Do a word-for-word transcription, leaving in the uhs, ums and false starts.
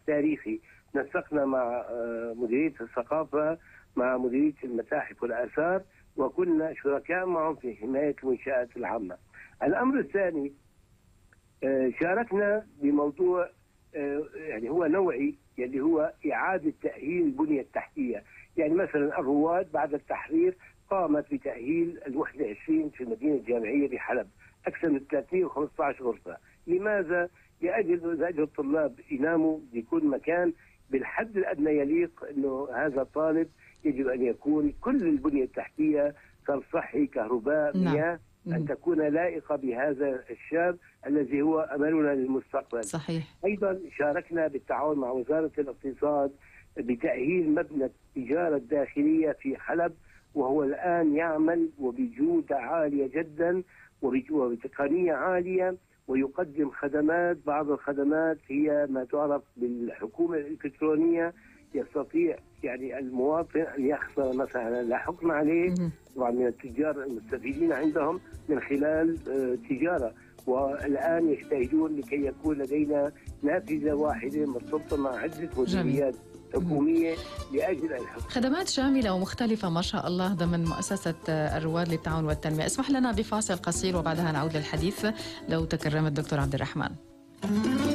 تاريخي، نسقنا مع مديرية الثقافة مع مديرية المتاحف والآثار، وكنا شركاء معهم في حماية المنشآت العامة. الأمر الثاني، شاركنا بموضوع يعني هو نوعي، اللي هو إعادة تأهيل البنية التحتية. يعني مثلا الرواد بعد التحرير قامت بتأهيل الوحدة عشرين في المدينة الجامعية بحلب، أكثر من ثلاثمئة وخمسة عشر غرفة. لماذا؟ لأجل لأجل الطلاب يناموا بكل مكان بالحد الأدنى يليق أنه هذا الطالب يجب أن يكون كل البنية التحتية صرف صحي، كهرباء، مياه، أن تكون لائقة بهذا الشاب الذي هو أملنا للمستقبل. صحيح. أيضا شاركنا بالتعاون مع وزارة الاقتصاد بتأهيل مبنى التجارة الداخلية في حلب، وهو الآن يعمل وبجودة عالية جدا وبتقنية عالية، ويقدم خدمات. بعض الخدمات هي ما تعرف بالحكومة الإلكترونية، يستطيع يعني المواطن أن يحصل مثلا لا حكم عليه طبعا من التجار المستفيدين عندهم من خلال تجارة، والآن يجتهدون لكي يكون لدينا نافذة واحدة مرتبطة مع عدة مديريات حكومية لأجل الحكم. خدمات شاملة ومختلفة ما شاء الله ضمن مؤسسة الرواد للتعاون والتنمية. اسمح لنا بفاصل قصير وبعدها نعود للحديث لو تكرمت دكتور عبد الرحمن.